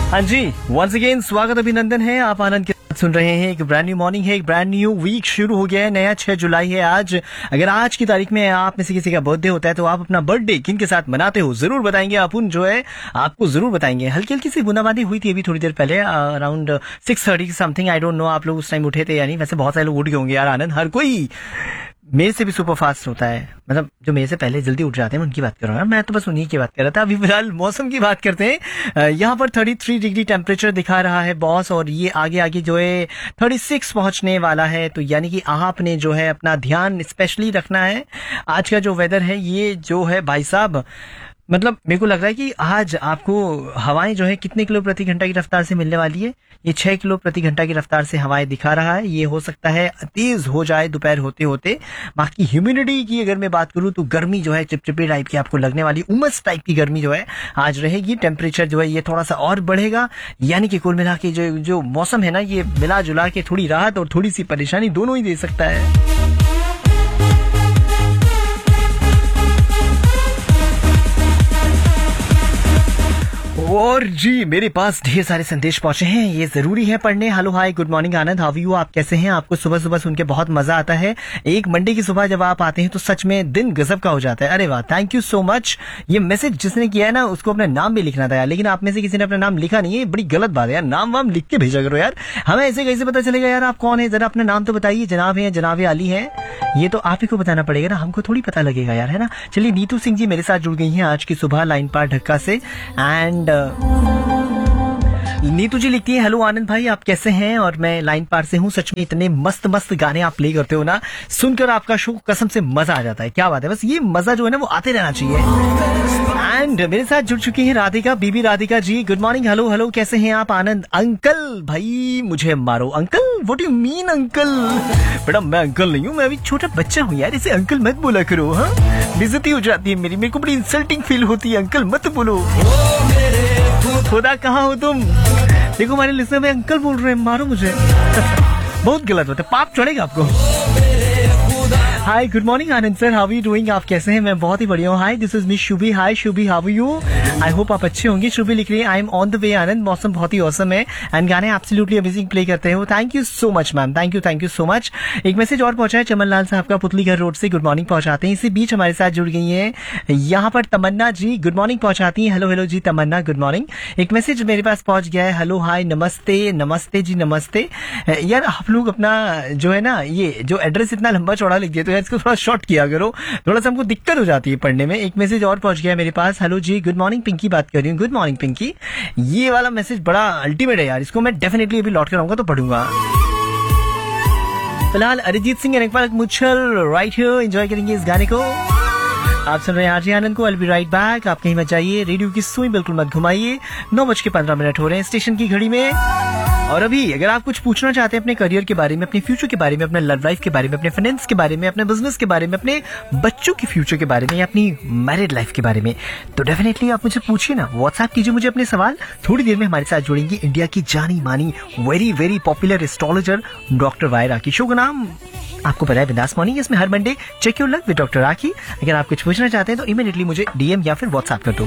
हाँ जी, once again स्वागत अभिनंदन है। आप आनंद के साथ सुन रहे हैं। एक ब्रांड न्यू मॉर्निंग है, एक ब्रांड न्यू वीक शुरू हो गया है। नया 6 जुलाई है आज। अगर आज की तारीख में आप में से किसी का बर्थडे होता है तो आप अपना बर्थडे किन के साथ मनाते हो जरूर बताएंगे। अपन जो है आपको जरूर बताएंगे। हल्की हल्की सी बूंदाबांदी हुई थी अभी थोड़ी देर पहले, around 6:30 something. I don't know आप लोग उस टाइम उठे थे या नहीं। वैसे बहुत सारे लोग उठ गए होंगे यार। आनंद हर कोई मेरे से भी सुपर फास्ट होता है, मतलब जो मेरे से पहले जल्दी उठ जाते हैं उनकी बात कर रहा हूँ। मैं तो बस उन्हीं की बात कर रहा था। अभी फिलहाल मौसम की बात करते हैं। यहाँ पर 33 डिग्री टेम्परेचर दिखा रहा है बॉस, और ये आगे आगे जो है 36 पहुंचने वाला है। तो यानी कि आपने जो है अपना ध्यान स्पेशली रखना है। आज का जो वेदर है ये जो है भाई साहब, मतलब मेरे को लग रहा है कि आज आपको हवाएं जो है कितने किलो प्रति घंटा की रफ्तार से मिलने वाली है। ये 6 किलो प्रति घंटा की रफ्तार से हवाएं दिखा रहा है। ये हो सकता है तेज हो जाए दोपहर होते होते। बाकी ह्यूमिडिटी की अगर मैं बात करूं तो गर्मी जो है चिपचिपी टाइप की आपको लगने वाली, उमस टाइप की गर्मी जो है आज रहेगी। टेम्परेचर जो है ये थोड़ा सा और बढ़ेगा। यानी कि कुल मिला के जो मौसम है ना, ये मिला जुला के थोड़ी राहत और थोड़ी सी परेशानी दोनों ही दे सकता है। और जी मेरे पास ढेर सारे संदेश पहुंचे हैं, ये जरूरी है पढ़ने। Hello hi good morning Anand, how you, आप कैसे हैं? आपको सुबह सुबह सुन के बहुत मजा आता है। एक मंडे की सुबह जब आप आते हैं तो सच में दिन गजब का हो जाता है। अरे वाह, थैंक यू सो मच। ये मैसेज जिसने किया है ना उसको अपना नाम भी लिखना था यार, लेकिन आप में से किसी ने अपना नाम लिखा नहीं है। बड़ी गलत बात है यार, नाम वाम लिख के भेजा करो यार। हमें ऐसे कैसे पता चलेगा यार आप कौन है? जरा अपना नाम तो बताइए। जनाब है, जनाब अली है, ये तो आप ही को बताना पड़ेगा ना, हमको थोड़ी पता लगेगा यार, है ना। चलिए नीतू सिंह जी मेरे साथ जुड़ गई हैं आज की सुबह लाइन पार ढक्का से। एंड नीतू जी लिखती है, हेलो आनंद भाई आप कैसे हैं? और मैं लाइन पार से हूँ। सच में इतने मस्त मस्त गाने आप प्ले करते हो ना, सुनकर आपका शो कसम से मजा आ जाता है। क्या बात है, बस ये मजा जो है ना वो आते रहना चाहिए। एंड मेरे साथ जुड़ चुकी है राधिका, बीबी Radhika ji. Good morning, hello hello, कैसे हैं आप आनंद? अंकल भाई मुझे मारो। Uncle, what you mean uncle? बेटा मैं अंकल नहीं हूँ, मैं अभी छोटा बच्चा हूँ यार, इसे अंकल मत बोला करो। हाँ, बेइज्जती हो जाती है मेरे को बड़ी इंसल्टिंग फील होती है। अंकल मत बोलो। खुदा कहाँ हो तुम? देखो हमारे लिस्टर में अंकल बोल रहे हैं, मारो मुझे। बहुत गलत होता है, पाप चढ़ेगा आपको। Hi good morning Anand sir, how are you doing? आप कैसे हैं? मैं बहुत ही बढ़िया हूँ। Hi this is miss Shubhi. Hi Shubhi, how are you? I hope आप अच्छे होंगे। शुभी लिख रही है, I am on the way आनंद, मौसम बहुत ही औसम है एंड गाने एब्सोल्युटली अमेजिंग प्ले करते हो। Thank you so much ma'am, thank you so much. एक मैसेज और पहुंचा है चमन लाल साहब का, पुतली घर रोड से गुड मॉर्निंग पहुंचाते हैं। इसी बीच हमारे साथ जुड़ गई है यहाँ पर तमन्ना जी, गुड मॉर्निंग पहुंचाती है। हेलो हेलो जी तमन्ना, गुड मॉर्निंग। एक मैसेज मेरे पास पहुंच गया है, हेलो हाय नमस्ते, नमस्ते जी नमस्ते। यार आप लोग अपना जो है ना ये जो एड्रेस इतना लंबा चौड़ा लिख दिया तो यार इसको थोड़ा शॉर्ट किया करो, थोड़ा सा हमको दिक्कत हो जाती है पढ़ने में। एक मैसेज और पहुंच गया मेरे पास, हेलो जी गुड मॉर्निंग, पिंकी बात कर रही हूँ। Good morning Pinky. ये वाला मैसेज बड़ा अल्टीमेट है यार, इसको मैं डेफिनेटली अभी लौट कर आऊंगा तो पढ़ूंगा। फिलहाल Arijit Singh and Iqbal Muchhal right here, enjoy करेंगे इस गाने को। आप सुन रहे हैं आरजे आनंद को, I will be right back. आप कहीं मत जाइए, रेडियो की सुई बिल्कुल मत घुमाइए। 9:15 हो रहे हैं स्टेशन की घड़ी में। और अभी अगर आप कुछ पूछना चाहते हैं अपने करियर के बारे में, अपने फ्यूचर के बारे में, अपने लव लाइफ के बारे में, अपने फाइनेंस के बारे में, अपने बिजनेस के बारे में, अपने बच्चों के फ्यूचर के बारे में या अपनी मैरिड लाइफ के बारे में, तो डेफिनेटली आप मुझे पूछिए ना, व्हाट्सएप कीजिए मुझे अपने सवाल। थोड़ी देर में हमारे साथ जुड़ेंगी इंडिया की जानी मानी very very popular astrologer doctor Y राखी। शो का नाम आपको पता है बिंदास मॉर्निंग, इसमें हर Monday check your luck with doctor राखी। अगर आप कुछ पूछना चाहते हैं तो इमीडिएटली मुझे डीएम या फिर व्हाट्सएप कर दो।